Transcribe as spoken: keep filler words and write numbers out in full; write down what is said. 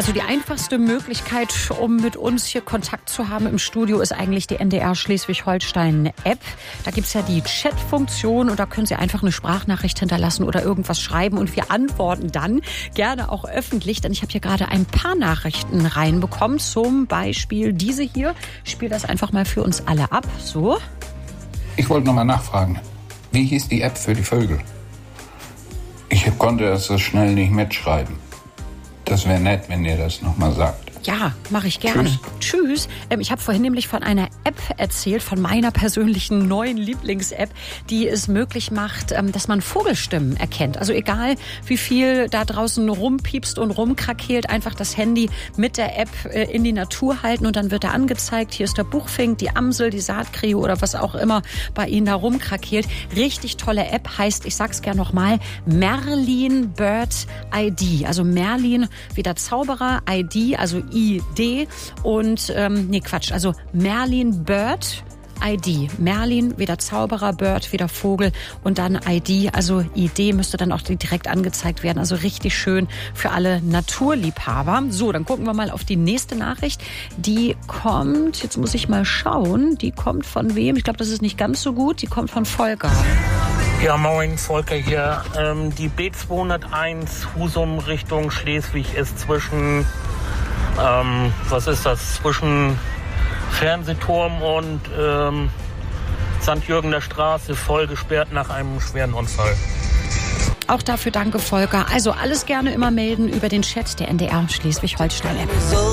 Also die einfachste Möglichkeit, um mit uns hier Kontakt zu haben im Studio, ist eigentlich die N D R Schleswig-Holstein-App. Da gibt's ja die Chat-Funktion und da können Sie einfach eine Sprachnachricht hinterlassen oder irgendwas schreiben und wir antworten dann gerne auch öffentlich, denn ich habe hier gerade ein paar Nachrichten reinbekommen, zum Beispiel diese hier. Ich spiele das einfach mal für uns alle ab. So. Ich wollte noch mal nachfragen, wie hieß die App für die Vögel? Ich konnte das so schnell nicht mitschreiben. Das wäre nett, wenn ihr das noch mal sagt. Ja, mache ich gerne. Tschüss. Tschüss. Ähm, ich habe vorhin nämlich von einer App erzählt, von meiner persönlichen neuen Lieblings-App, die es möglich macht, ähm, dass man Vogelstimmen erkennt. Also egal, wie viel da draußen rumpiepst und rumkrakeelt, einfach das Handy mit der App äh, in die Natur halten und dann wird da angezeigt, hier ist der Buchfink, die Amsel, die Saatkrähe oder was auch immer bei Ihnen da rumkrakeelt. Richtig tolle App, heißt, ich sag's gerne nochmal, Merlin Bird I D. Also Merlin wie der Zauberer, I D, also I D und, ähm, nee Quatsch, also Merlin Bird I D. Merlin, wie der Zauberer, Bird, wie der Vogel und dann I D, also I D müsste dann auch direkt angezeigt werden. Also richtig schön für alle Naturliebhaber. So, dann gucken wir mal auf die nächste Nachricht. Die kommt, jetzt muss ich mal schauen, die kommt von wem? Ich glaube, das ist nicht ganz so gut. Die kommt von Volker. Ja, moin, Volker hier. Ähm, die B zweihunderteins Husum Richtung Schleswig ist zwischen, ähm, was ist das, zwischen Fernsehturm und ähm, Sankt Jürgen der Straße voll gesperrt nach einem schweren Unfall. Auch dafür danke, Volker. Also alles gerne immer melden über den Chat der N D R Schleswig-Holstein-App.